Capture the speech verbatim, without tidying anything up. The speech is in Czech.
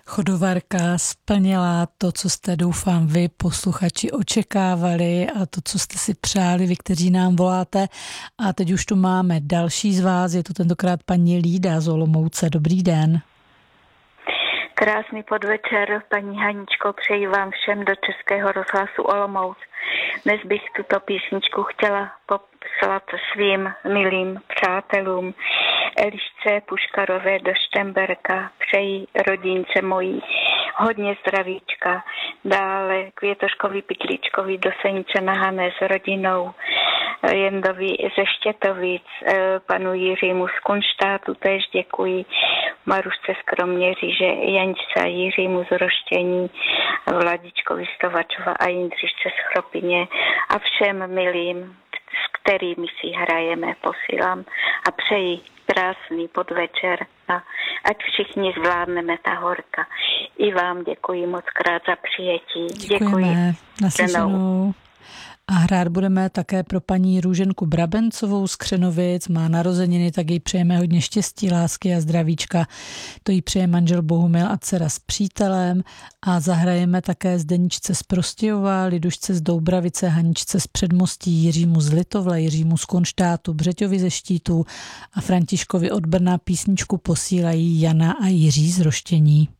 Chodovarka splnila to, co jste, doufám, vy, posluchači, očekávali a to, co jste si přáli, vy, kteří nám voláte. A teď už tu máme další z vás, je to tentokrát paní Lída z Olomouce. Dobrý den. Krásný podvečer, paní Haničko, přeji vám všem do Českého rozhlasu Olomouc. Dnes bych tuto písničku chtěla poslat svým milým přátelům. Elišce Puškarové do Štemberka, přeji rodince mojí hodně zdravíčka. Dále Květoškovi Pytlíčkovi do Senice na Hané s rodinou, Jendovi ze Štětovic, panu Jiřímu z Kunštátu též děkuji, Marušce z Kroměříže, Jančce a Jiřímu z Roštění, Vladičkovi z Tovačova a Jindřišce z Chropině a všem milým, s kterými si hrajeme, posílám a přeji krásný podvečer a ať všichni zvládneme ta horka. I vám děkuji moc krát za přijetí. Děkujeme. Děkuji. Naslyšenou. A hrát budeme také pro paní Růženku Brabencovou z Křenovic. Má narozeniny, tak jí přejeme hodně štěstí, lásky a zdravíčka. To jí přeje manžel Bohumil a dcera s přítelem. A zahrajeme také Zdeničce z Prostějova, Lidušce z Doubravice, Haničce z Předmostí, Jiřímu z Litovle, Jiřímu z Konštátu, Břeťovi ze Štítů a Františkovi od Brna písničku posílají Jana a Jiří z Roštění.